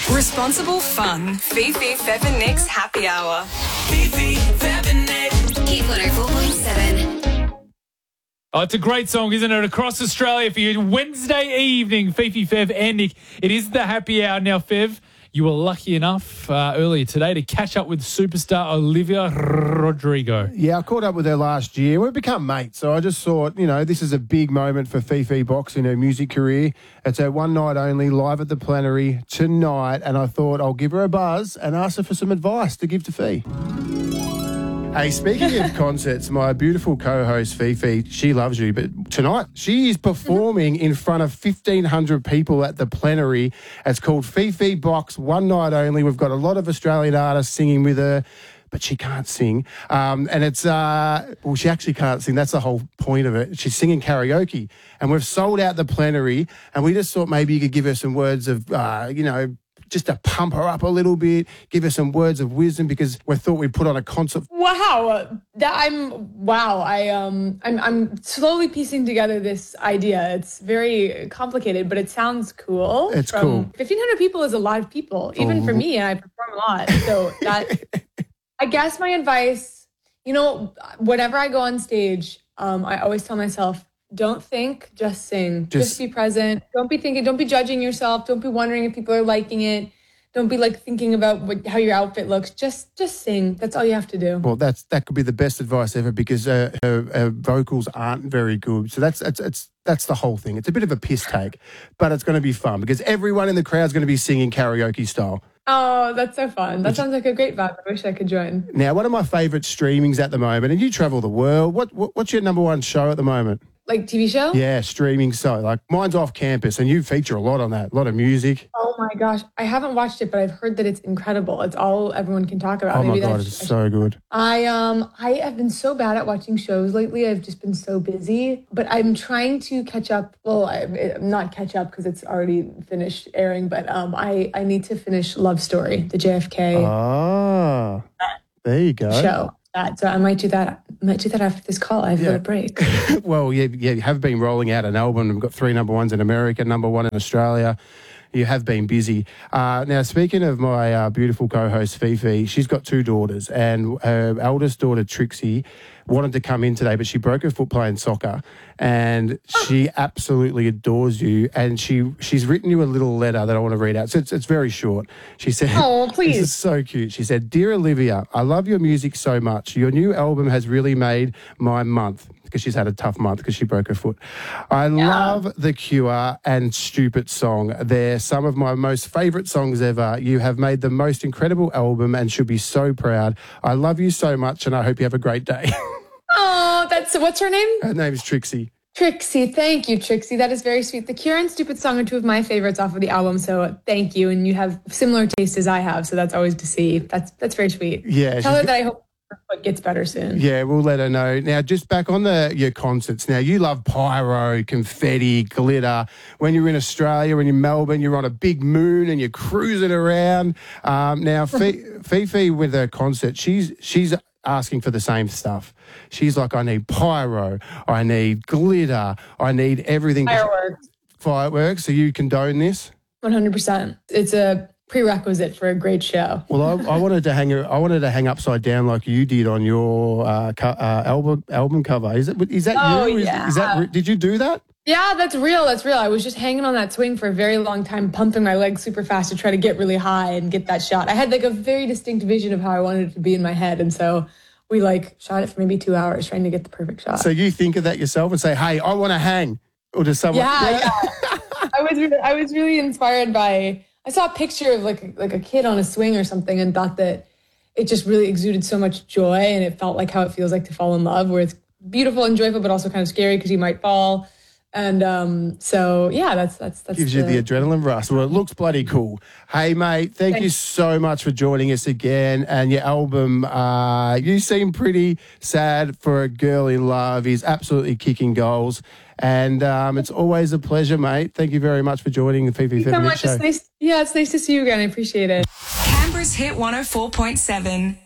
Responsible fun. Fifi, Fev and Nick's Happy Hour. Fifi, Fev and Nick. Hit 104.7. Oh, it's a great song, isn't it? Across Australia for you. Wednesday evening, Fifi, Fev and Nick. It is the Happy Hour now, Fev. You were lucky enough earlier today to catch up with superstar Olivia Rodrigo. Yeah, I caught up with her last year. We've become mates, so I just thought, this is a big moment for Fifi Box in her music career. It's her one night only, live at the Plenary tonight, and I thought I'll give her a buzz and ask her for some advice to give to Fee. Hey, speaking of concerts, my beautiful co-host Fifi, she loves you, but tonight she is performing in front of 1,500 people at the Plenary. It's called Fifi Box, one night only. We've got a lot of Australian artists singing with her, but she can't sing. And it's, she actually can't sing. That's the whole point of it. She's singing karaoke, and we've sold out the Plenary, and we just thought maybe you could give her some words of, just to pump her up a little bit, give her some words of wisdom, because we thought we'd put on a concert. Wow, I'm slowly piecing together this idea. It's very complicated, but it sounds cool. It's cool. 1,500 people is a lot of people, even for me, and I perform a lot. So that, I guess my advice, whenever I go on stage, I always tell myself, don't think, just sing. Just be present. Don't be thinking, don't be judging yourself. Don't be wondering if people are liking it. Don't be thinking about how your outfit looks. Just sing. That's all you have to do. Well, that could be the best advice ever, because her vocals aren't very good. So that's the whole thing. It's a bit of a piss take, but it's going to be fun because everyone in the crowd's going to be singing karaoke style. Oh, that's so fun. That sounds like a great vibe. I wish I could join. Now, one of my favourite streamings at the moment, and you travel the world, what's your number one show at the moment? Like TV show? Yeah, streaming. So, mine's Off Campus, and you feature a lot on that, a lot of music. Oh my gosh, I haven't watched it, but I've heard that it's incredible. It's all everyone can talk about. Oh my God, it's so good. I have been so bad at watching shows lately. I've just been so busy, but I'm trying to catch up. Well, I'm not catch up because it's already finished airing, but I need to finish Love Story, the JFK. Ah, there you go. Show. So I might do that. After this call. I have a little break. Well, you have been rolling out an album. We've got 3 number ones in America, number 1 in Australia. You have been busy. Now, speaking of my beautiful co-host, Fifi, she's got 2 daughters, and her eldest daughter, Trixie, wanted to come in today, but she broke her foot playing soccer, and she absolutely adores you, and she's written you a little letter that I want to read out. So it's very short. She said, "Oh, please." This is so cute. She said, "Dear Olivia, I love your music so much. Your new album has really made my month." Because she's had a tough month because she broke her foot. I love The Cure and Stupid Song. They're some of my most favourite songs ever. You have made the most incredible album and should be so proud. I love you so much, and I hope you have a great day. Oh, what's her name? Her name is Trixie. Trixie, thank you, Trixie. That is very sweet. The Cure and Stupid Song are 2 of my favorites off of the album, so thank you. And you have similar taste as I have, so that's always to see. That's very sweet. Yeah. Tell her that I hope her foot gets better soon. Yeah, we'll let her know. Now, just back on your concerts. Now, you love pyro, confetti, glitter. When you're in Australia, when you're in Melbourne, you're on a big moon and you're cruising around. Now, Fifi with her concert, she's asking for the same stuff. She's like, I need pyro, I need glitter, I need everything. Fireworks. So you condone this? 100%. It's a prerequisite for a great show. Well, I wanted to hang upside down like you did on your album cover. Is that you? Yeah. Is that did you do that? Yeah, that's real. I was just hanging on that swing for a very long time, pumping my legs super fast to try to get really high and get that shot. I had a very distinct vision of how I wanted it to be in my head, and so we shot it for maybe 2 hours trying to get the perfect shot. So you think of that yourself and say, "Hey, I want to hang," or does someone? Yeah. I was really inspired by. I saw a picture of like a kid on a swing or something, and thought that it just really exuded so much joy, and it felt like how it feels like to fall in love, where it's beautiful and joyful, but also kind of scary because you might fall. And so, yeah, that's gives you the adrenaline rush. Well, it looks bloody cool. Hey, mate, thank you so much for joining us again. And your album, you seem pretty sad for a girl in love. He's absolutely kicking goals. And it's always a pleasure, mate. Thank you very much for joining the Fifi Fev and Nick Show. It's nice to see you again. I appreciate it. Canberra's Hit 104.7.